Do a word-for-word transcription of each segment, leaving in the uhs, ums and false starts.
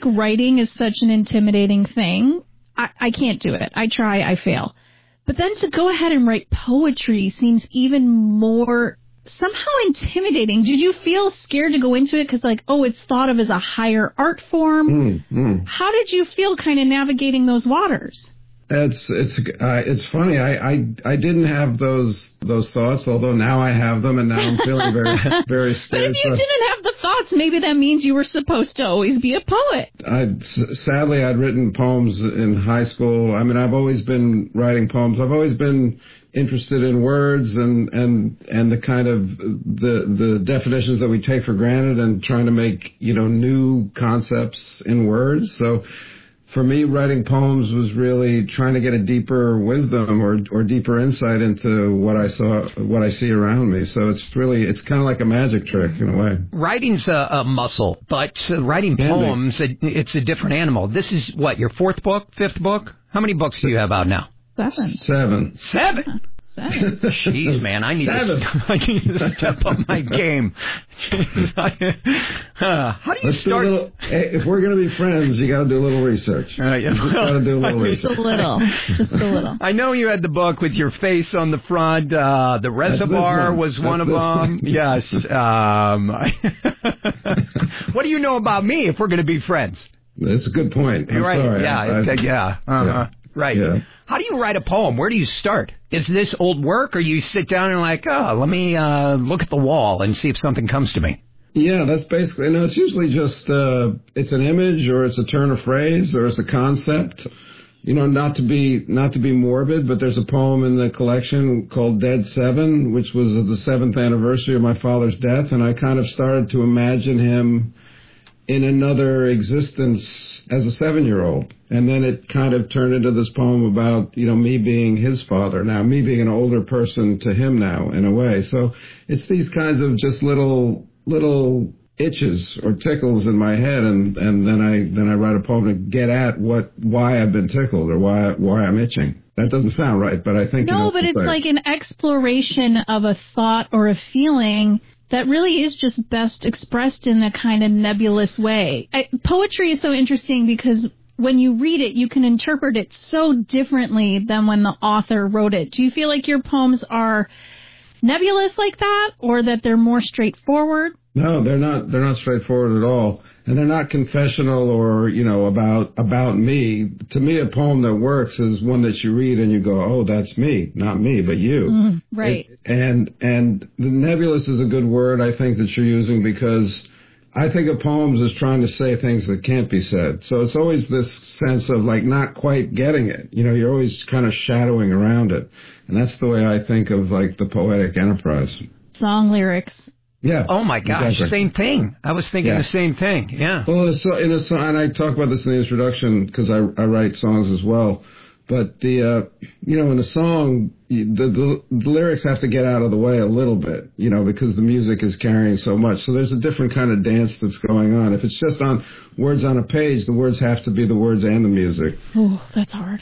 like writing is such an intimidating thing. I, I can't do it. I try, I fail. But then to go ahead and write poetry seems even more somehow intimidating. Did you feel scared to go into it because, like, oh, it's thought of as a higher art form? Mm, mm. How did you feel kind of navigating those waters? It's it's uh, it's funny. I, I I didn't have those those thoughts, although now I have them, and now I'm feeling very very scared. But if you so, didn't have the thoughts, maybe that means you were supposed to always be a poet. I sadly I'd written poems in high school. I mean, I've always been writing poems. I've always been interested in words and and and the kind of the the definitions that we take for granted, and trying to make, you know, new concepts in words. So for me, writing poems was really trying to get a deeper wisdom or or deeper insight into what I saw, what I see around me. So it's really, it's kind of like a magic trick in a way. Writing's a, a muscle, but uh, writing Can poems, it, it's a different animal. This is what, your fourth book, fifth book? How many books do you have out now? Seven. Seven. Seven? Seven. Jeez, man, I need, to, I need to step up my game. uh, how do you Let's start? Do a little, if we're going to be friends, you got to do a little research. Uh, yeah. You just got to do a little Just a research. little. Just a little. I know you had the book with your face on the front. Uh, the Reservoir one. was That's one of this them. one. Yes. Um, what do you know about me if we're going to be friends? That's a good point. I'm right. sorry. Yeah. I, I, I, yeah. Uh-huh. yeah. Right. Yeah. How do you write a poem? Where do you start? Is this old work, or you sit down and like, oh, let me uh, look at the wall and see if something comes to me? Yeah, that's basically, no, it's usually just, uh, it's an image, or it's a turn of phrase, or it's a concept. You know, not to be, not to be morbid, but there's a poem in the collection called Dead Seven, which was the seventh anniversary of my father's death. And I kind of started to imagine him in another existence as a seven-year-old. And then it kind of turned into this poem about, you know, me being his father now, me being an older person to him now, in a way. So it's these kinds of just little, little itches or tickles in my head, and, and then I, then I write a poem to get at what, why I've been tickled, or why, why I'm itching. That doesn't sound right, but I think... No, you know, but it's like, like an exploration of a thought or a feeling that really is just best expressed in a kind of nebulous way. I, poetry is so interesting because when you read it, you can interpret it so differently than when the author wrote it. Do you feel like your poems are nebulous like that, or that they're more straightforward? No, they're not. They're not straightforward at all, and they're not confessional or, you know, about about me. To me, a poem that works is one that you read and you go, "Oh, that's me, not me, but you." Mm, right. It, and and the nebulous is a good word, I think, that you're using, because I think of poems as trying to say things that can't be said. So it's always this sense of like not quite getting it. You know, you're always kind of shadowing around it, and that's the way I think of like the poetic enterprise. Song lyrics. Yeah. Oh, my gosh. Exactly. Same thing. I was thinking Yeah. the same thing. Yeah. Well, in a, so- in a song, and I talk about this in the introduction because I, I write songs as well. But the, uh, you know, in a song, the, the, the lyrics have to get out of the way a little bit, you know, because the music is carrying so much. So there's a different kind of dance that's going on. If it's just on words on a page, the words have to be the words and the music. Oh, that's hard.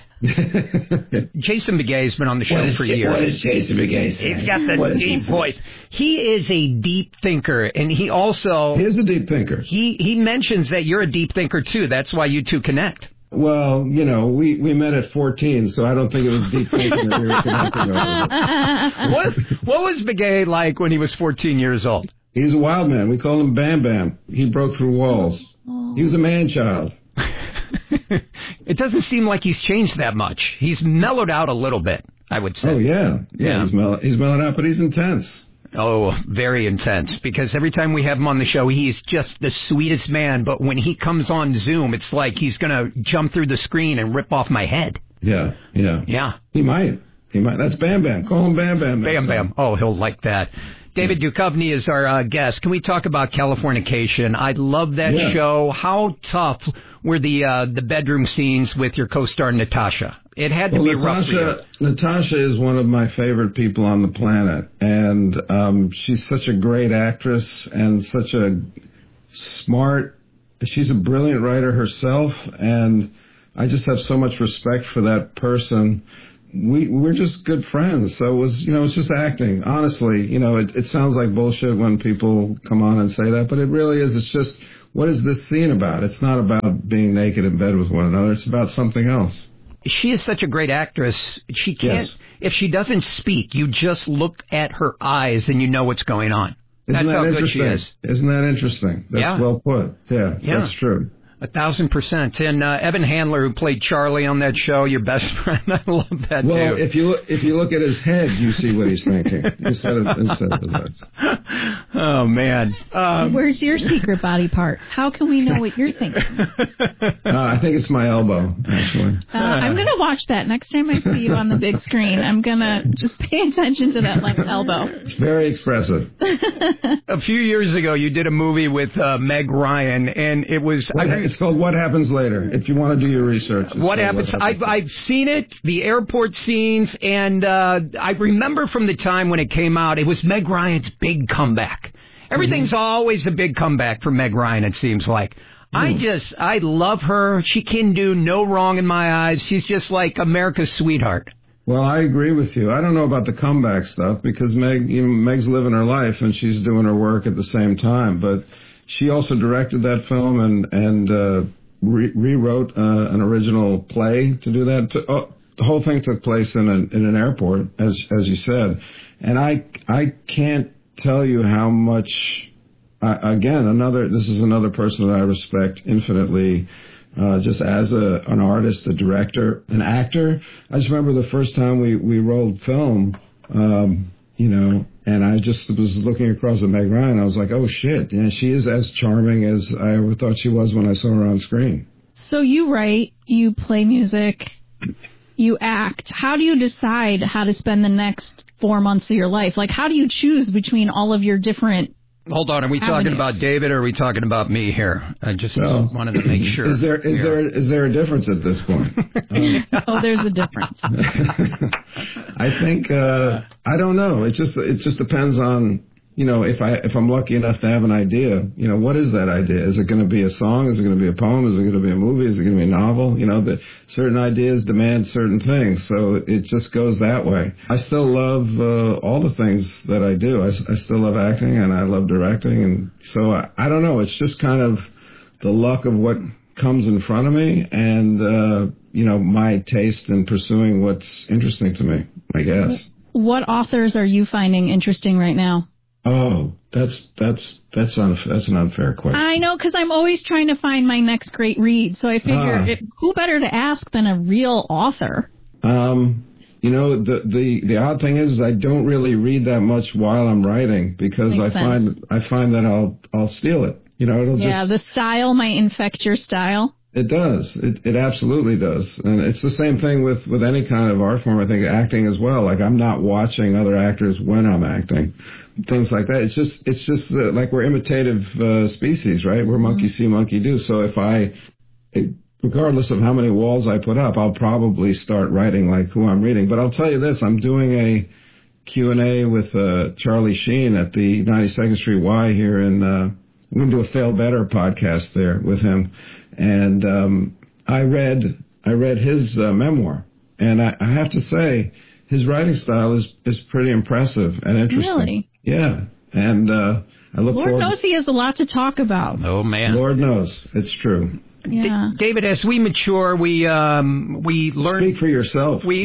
Jason Begay has been on the show What for is, years. what is Jason Begay saying? He's got the What is deep he voice. He is a deep thinker, and he also... He is a deep thinker. He, he mentions that you're a deep thinker, too. That's why you two connect. Well, you know, we, we met at fourteen, so I don't think it was deep thinking that we were connecting over. What, what was Begay like when he was fourteen years old? He's a wild man. We call him Bam Bam. He broke through walls. Oh. He was a man-child. It doesn't seem like he's changed that much. He's mellowed out a little bit, I would say. Oh, yeah. Yeah, Yeah. he's, mell- he's mellowed out, but he's intense. Oh, very intense, because every time we have him on the show, he's just the sweetest man, but when he comes on Zoom, it's like he's going to jump through the screen and rip off my head. Yeah, yeah. Yeah. He might. He might. That's Bam Bam. Call him Bam Bam. next Bam, time. bam. Oh, he'll like that. David Duchovny is our uh, guest. Can we talk about Californication? I love that Yeah. show. How tough were the uh, the bedroom scenes with your co-star Natasha? It had to Well, be rough for you. Natasha, Natasha is one of my favorite people on the planet, and um, she's such a great actress and such a smart. She's a brilliant writer herself, and I just have so much respect for that person. We we're just good friends, so it was you know it's just acting. Honestly, you know it, it sounds like bullshit when people come on and say that, but it really is. It's just what is this scene about? It's not about being naked in bed with one another. It's about something else. She is such a great actress. She can't, Yes. if she doesn't speak, you just look at her eyes and you know what's going on. Isn't That's that how good interesting? she is. Isn't that interesting? That's Yeah. well put. Yeah, Yeah. that's true. A thousand percent. And uh, Evan Handler, who played Charlie on that show, your best friend, I love that Well, dude. if you look, if you look at his head, you see what he's thinking instead of instead of his eyes. Oh, man. Um, Where's your secret body part? How can we know what you're thinking? Uh, I think it's my elbow, actually. Uh, I'm going to watch that next time I see you on the big screen. I'm going to just pay attention to that left elbow. It's very expressive. a few years ago, you did a movie with uh, Meg Ryan, and it was... What, I, it's called What Happens Later. If you want to do your research. It's What called happens? I've, I've seen it, the airport scenes, and uh, I remember from the time when it came out, it was Meg Ryan's big comeback. Everything's mm-hmm. always a big comeback for Meg Ryan, it seems like. Mm. I just, I love her. She can do no wrong in my eyes. She's just like America's sweetheart. Well, I agree with you. I don't know about the comeback stuff because Meg, you know, Meg's living her life and she's doing her work at the same time. But she also directed that film and and uh, re- rewrote uh, an original play to do that. To, oh, the whole thing took place in an in an airport, as as you said, and I I can't tell you how much. Uh, again, another. This is another person that I respect infinitely. Uh, just as a, an artist, a director, an actor. I just remember the first time we, we rolled film, um, you know, and I just was looking across at Meg Ryan. I was like, oh, shit. Yeah, she is as charming as I ever thought she was when I saw her on screen. So you write, you play music, you act. How do you decide how to spend the next four months of your life? Like, how do you choose between all of your different Hold on, are we avenues? talking about David or are we talking about me here? I just Well, wanted to make sure. Is there is Yeah. there is there a difference at this point? Um, Oh, there's a difference. I think uh, I don't know. It just it just depends on, you know, if I if I'm lucky enough to have an idea, you know, what is that idea? Is it going to be a song? Is it going to be a poem? Is it going to be a movie? Is it going to be a novel? You know, the certain ideas demand certain things, so it just goes that way. I still love uh, all the things that I do. I, I still love acting and I love directing, and so I, I don't know. It's just kind of the luck of what comes in front of me, and uh, you know, my taste in pursuing what's interesting to me, I guess. What authors are you finding interesting right now? Oh, that's that's that's unf- that's an unfair question. I know, because I'm always trying to find my next great read. So I figure, Ah. it, who better to ask than a real author? Um, you know, the the the odd thing is, is I don't really read that much while I'm writing because Makes I sense. find I find that I'll I'll steal it. You know, it'll Yeah, just the style might infect your style. it does. It it absolutely does, and it's the same thing with with any kind of art form. I think acting as well. Like I'm not watching other actors when I'm acting. Things like that. It's just, it's just uh, like we're imitative uh, species, right? We're monkey see, monkey do. So if I, it, regardless of how many walls I put up, I'll probably start writing like who I'm reading. But I'll tell you this: I'm doing a Q and A with uh, Charlie Sheen at the ninety-second Street Y here in. Uh, I'm going to do a Fail Better podcast there with him, and um, I read I read his uh, memoir, and I, I have to say his writing style is is pretty impressive and interesting. Really? Yeah, and uh, I look Lord forward. knows he has a lot to talk about. Oh, man. Lord knows, it's true. Yeah. D- David, as we mature, we um, we learn. Speak for yourself. We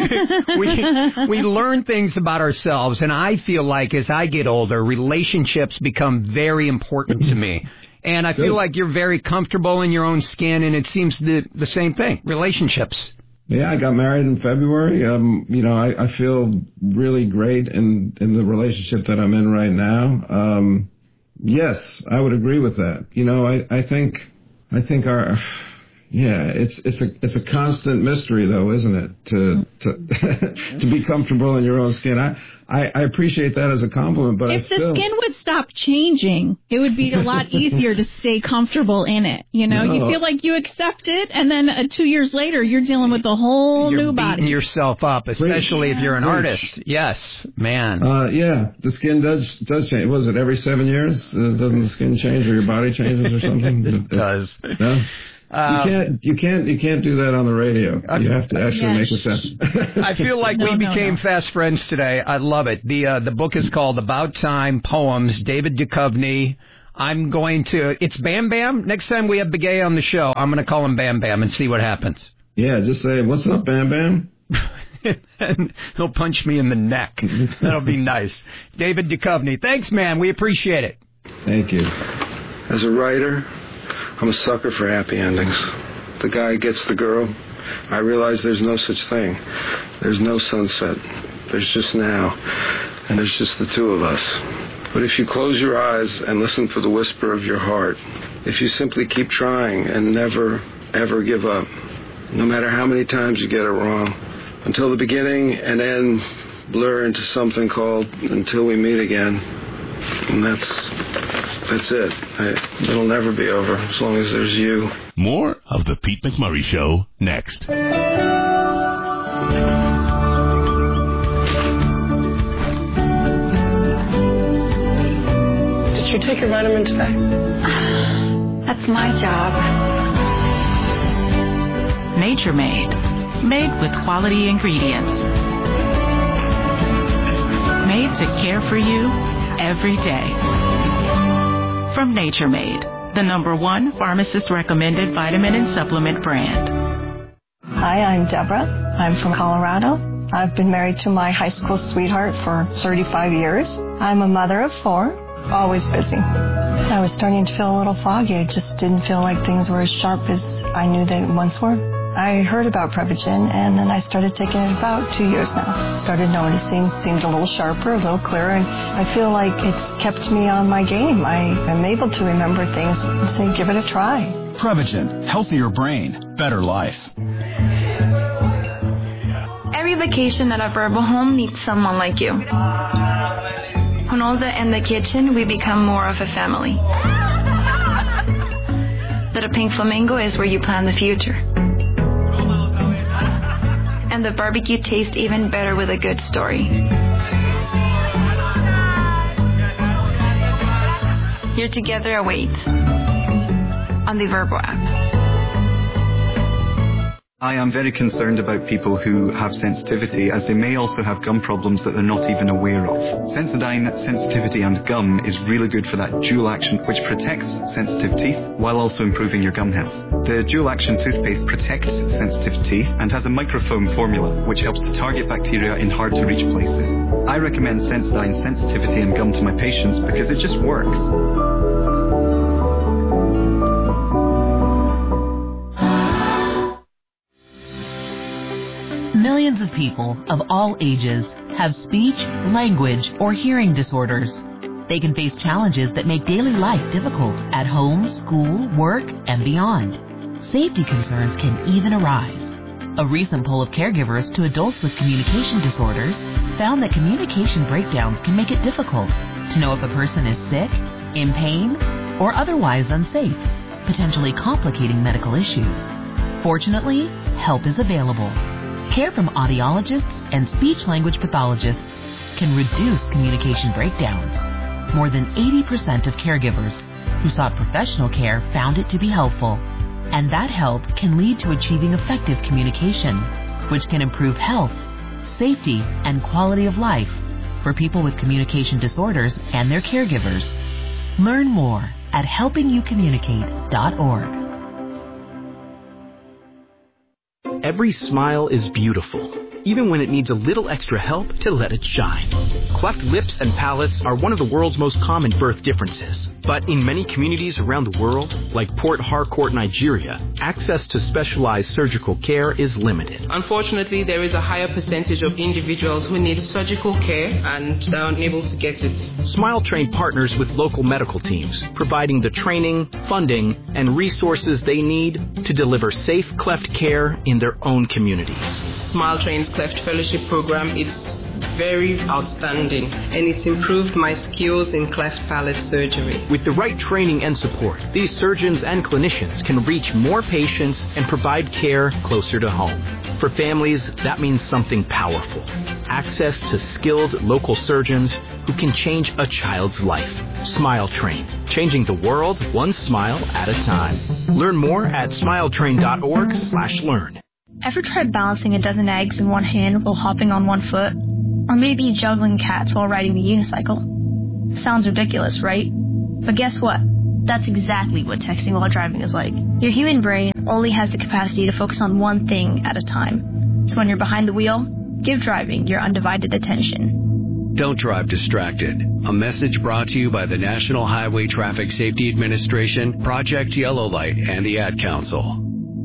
we we learn things about ourselves, and I feel like as I get older, relationships become very important to me. And I feel Good. like you're very comfortable in your own skin, and it seems the the same thing. Relationships. Yeah, I got married in February. Um, you know, I, I feel really great in, in the relationship that I'm in right now. Um, yes, I would agree with that. You know, I, I think, I think our, yeah, it's, it's a, it's a constant mystery though, isn't it? To, to, to be comfortable in your own skin. I, I, I appreciate that as a compliment, but I If still. the skin would stop changing, it would be a lot easier to stay comfortable in it. You know, No. you feel like you accept it, and then uh, two years later, you're dealing with a whole You're new beating body. yourself up, especially if you're an Preach. artist. Yes, man. Uh, yeah, the skin does does change. Was it every seven years? Uh, doesn't the skin change or your body changes or something? It It's- does. No. Um, You can't, you can't, you can't do that on the radio. You have to actually Yeah. make a sense. I feel like No, we no, became no. fast friends today. I love it. The uh, the book is called About Time Poems. David Duchovny. I'm going to, it's Bam Bam. Next time we have Begay on the show, I'm going to call him Bam Bam and see what happens. Yeah, just say, what's up, Bam Bam? And he'll punch me in the neck. That'll be nice. David Duchovny, thanks, man. We appreciate it. Thank you. As a writer, I'm a sucker for happy endings. The guy gets the girl. I realize there's no such thing. There's no sunset. There's just now. And there's just the two of us. But if you close your eyes and listen for the whisper of your heart, if you simply keep trying and never, ever give up, no matter how many times you get it wrong, until the beginning and end blur into something called Until We Meet Again. And that's that's it. I, it'll never be over as long as there's you. More of the Pete McMurray Show next. Did you take your vitamin today? That's my job. Nature Made. Made with quality ingredients. Made to care for you every day. From Nature Made, the number one pharmacist recommended vitamin and supplement brand. Hi, I'm Deborah. I'm from Colorado. I've been married to my high school sweetheart for thirty-five years. I'm a mother of four, always busy. I was starting to feel a little foggy. I just didn't feel like things were as sharp as I knew they once were. I heard about Prevagen, and then I started taking it about two years now. Started noticing, seemed a little sharper, a little clearer, and I feel like it's kept me on my game. I am able to remember things and say, give it a try. Prevagen, healthier brain, better life. Every vacation at a Verbo home needs someone like you, who knows that in the kitchen we become more of a family. That a pink flamingo is where you plan the future. And the barbecue tastes even better with a good story. Your Together awaits on the Verbo app. I am very concerned about people who have sensitivity, as they may also have gum problems that they're not even aware of. Sensodyne Sensitivity and Gum is really good for that dual action, which protects sensitive teeth while also improving your gum health. The dual action toothpaste protects sensitive teeth and has a microfoam formula, which helps to target bacteria in hard to reach places. I recommend Sensodyne Sensitivity and Gum to my patients because it just works. Millions of people of all ages have speech, language, or hearing disorders. They can face challenges that make daily life difficult at home, school, work, and beyond. Safety concerns can even arise. A recent poll of caregivers to adults with communication disorders found that communication breakdowns can make it difficult to know if a person is sick, in pain, or otherwise unsafe, potentially complicating medical issues. Fortunately, help is available. Care from audiologists and speech-language pathologists can reduce communication breakdowns. More than eighty percent of caregivers who sought professional care found it to be helpful. And that help can lead to achieving effective communication, which can improve health, safety, and quality of life for people with communication disorders and their caregivers. Learn more at helping you communicate dot org. Every smile is beautiful, even when it needs a little extra help to let it shine. Cleft lips and palates are one of the world's most common birth differences. But in many communities around the world, like Port Harcourt, Nigeria, access to specialized surgical care is limited. Unfortunately, there is a higher percentage of individuals who need surgical care and are unable to get it. Smile Train partners with local medical teams, providing the training, funding, and resources they need to deliver safe cleft care in their own communities. Smile Train's Cleft Fellowship Program is very outstanding, and it's improved my skills in cleft palate surgery. With the right training and support, these surgeons and clinicians can reach more patients and provide care closer to home. For families, that means something powerful. Access to skilled local surgeons who can change a child's life. Smile Train, changing the world one smile at a time. Learn more at smiletrain dot org slash learn. Ever tried balancing a dozen eggs in one hand while hopping on one foot? Or maybe juggling cats while riding the unicycle? Sounds ridiculous, right? But guess what? That's exactly what texting while driving is like. Your human brain only has the capacity to focus on one thing at a time. So when you're behind the wheel, give driving your undivided attention. Don't drive distracted. A message brought to you by the National Highway Traffic Safety Administration, Project Yellow Light, and the Ad Council.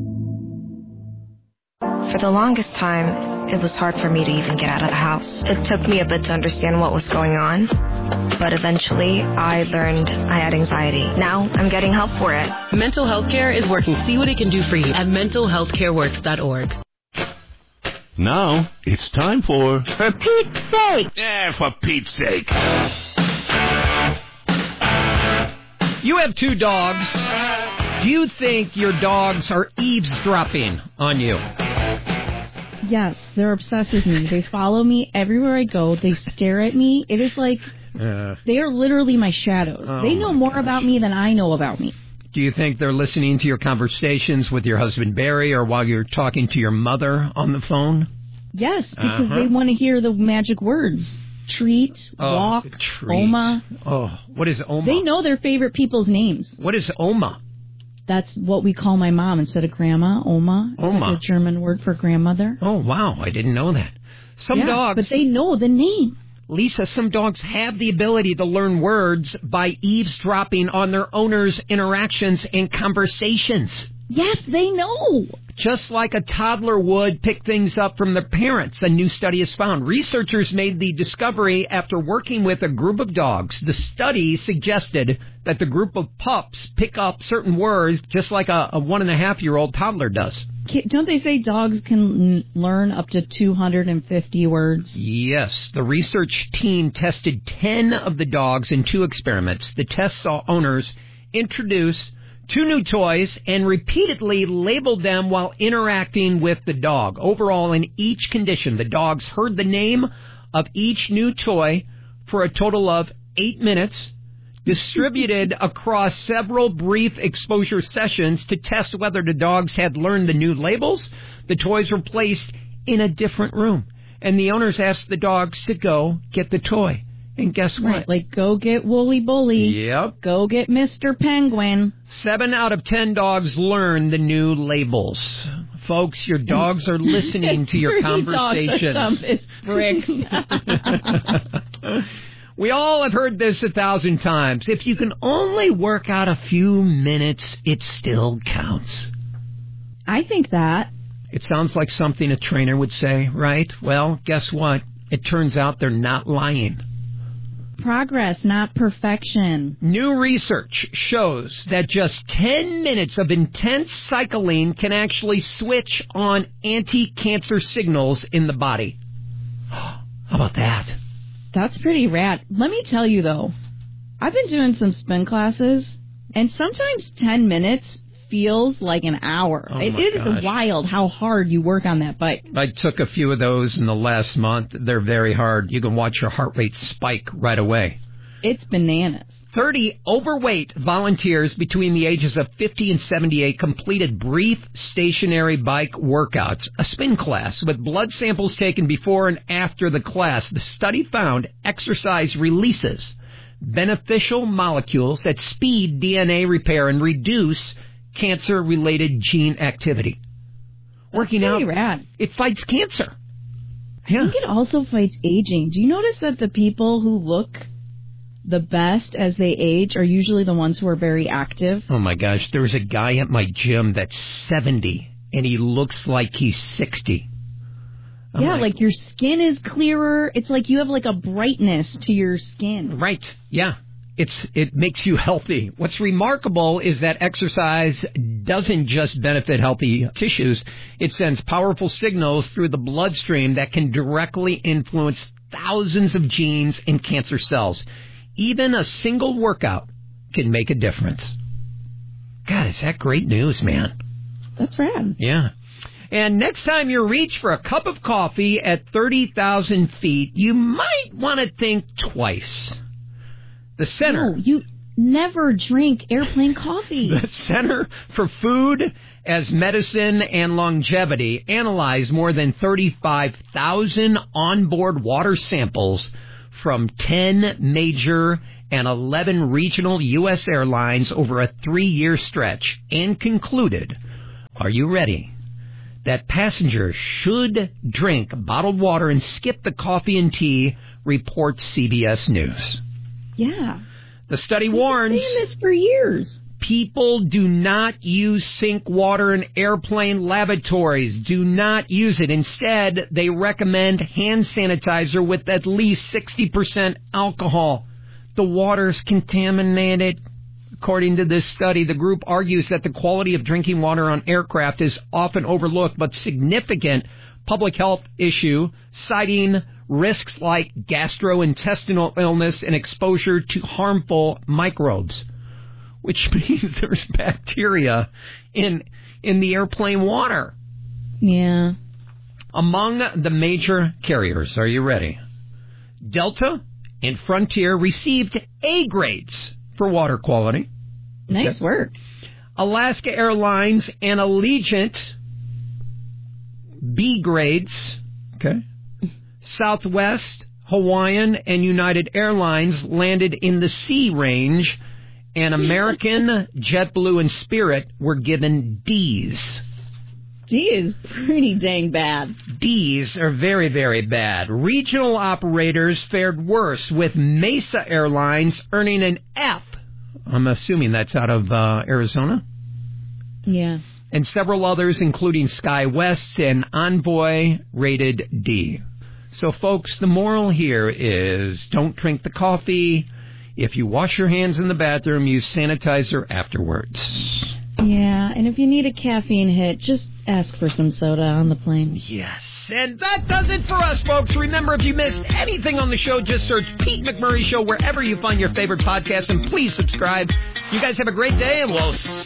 For the longest time, it was hard for me to even get out of the house. It took me a bit to understand what was going on, but eventually I learned I had anxiety. Now I'm getting help for it. Mental Health Care is working. See what it can do for you at mental health care works dot org. Now it's time for For Pete's sake! Yeah, for Pete's sake. You have two dogs. Do you think your dogs are eavesdropping on you? Yes, they're obsessed with me. They follow me everywhere I go. They stare at me. It is like Uh, they are literally my shadows. Oh they know my more gosh. about me than I know about me. Do you think they're listening to your conversations with your husband Barry or while you're talking to your mother on the phone? Yes, because Uh-huh. they want to hear the magic words. Treat, Oh, walk, treat. Oma. Oh, what is Oma? They know their favorite people's names. What is Oma? That's what we call my mom instead of grandma, Oma. It's Oma. like a German word for grandmother. Oh, wow, I didn't know that. Some Yeah, dogs... but they know the name. Lisa, some dogs have the ability to learn words by eavesdropping on their owners' interactions and conversations. Yes, they know. Just like a toddler would pick things up from their parents, a new study has found. Researchers made the discovery after working with a group of dogs. The study suggested that the group of pups pick up certain words just like a, a one-and-a-half-year-old toddler does. Don't they say dogs can n- learn up to two hundred fifty words? Yes. The research team tested ten of the dogs in two experiments. The test saw owners introduce two new toys and repeatedly labeled them while interacting with the dog. Overall, in each condition, the dogs heard the name of each new toy for a total of eight minutes, distributed across several brief exposure sessions to test whether the dogs had learned the new labels. The toys were placed in a different room, and the owners asked the dogs to go get the toy. And guess what? Right, like go get Wooly Bully. Yep. Go get Mister Penguin. Seven out of ten dogs learn the new labels. Folks, your dogs are listening to your conversations. Dogs are dumb as bricks. We all have heard this a thousand times. If you can only work out a few minutes, it still counts. I think that. It sounds like something a trainer would say, right? Well, guess what? It turns out they're not lying. Progress, not perfection. New research shows that just ten minutes of intense cycling can actually switch on anti-cancer signals in the body. How about that? That's pretty rad. Let me tell you, though, I've been doing some spin classes, and sometimes ten minutes feels like an hour. Oh it my is gosh. wild how hard you work on that bike. I took a few of those in the last month. They're very hard. You can watch your heart rate spike right away. It's bananas. thirty overweight volunteers between the ages of fifty and seventy-eight completed brief stationary bike workouts, a spin class, with blood samples taken before and after the class. The study found exercise releases beneficial molecules that speed D N A repair and reduce cancer-related gene activity. That's Working out, rad. it fights cancer. I think it also fights aging. Do you notice that the people who look the best as they age are usually the ones who are very active? Oh, my gosh. There's a guy at my gym that's seventy, and he looks like he's sixty. I'm yeah, like, like your skin is clearer. It's like you have like a brightness to your skin. Right. Yeah. It's It makes you healthy. What's remarkable is that exercise doesn't just benefit healthy tissues. It sends powerful signals through the bloodstream that can directly influence thousands of genes in cancer cells. Even a single workout can make a difference. God, is that great news, man? That's rad. Yeah. And next time you reach for a cup of coffee at thirty thousand feet, you might want to think twice. The Center... No, you never drink airplane coffee. The Center for Food as Medicine and Longevity analyzed more than thirty-five thousand onboard water samples from ten major and eleven regional U S airlines over a three-year stretch and concluded, are you ready, that passengers should drink bottled water and skip the coffee and tea, reports C B S News. Yeah. The study We've warns... been saying this for years. People do not use sink water in airplane lavatories. Do not use it. Instead, they recommend hand sanitizer with at least sixty percent alcohol. The water's contaminated. According to this study, the group argues that the quality of drinking water on aircraft is often overlooked, but significant public health issue, citing risks like gastrointestinal illness and exposure to harmful microbes, which means there's bacteria in in the airplane water. Yeah. Among the major carriers, are you ready? Delta and Frontier received A grades for water quality. Nice Okay. work. Alaska Airlines and Allegiant, B grades. Okay. Southwest, Hawaiian, and United Airlines landed in the C range, and American, JetBlue, and Spirit were given D's. D is pretty dang bad. D's are very, very bad. Regional operators fared worse, with Mesa Airlines earning an F. I'm assuming that's out of uh, Arizona. Yeah. And several others, including SkyWest and Envoy, rated D. So, folks, the moral here is don't drink the coffee. If you wash your hands in the bathroom, use sanitizer afterwards. Yeah, and if you need a caffeine hit, just ask for some soda on the plane. Yes. And that does it for us, folks. Remember, if you missed anything on the show, just search Pete McMurray Show wherever you find your favorite podcast, and please subscribe. You guys have a great day, and we'll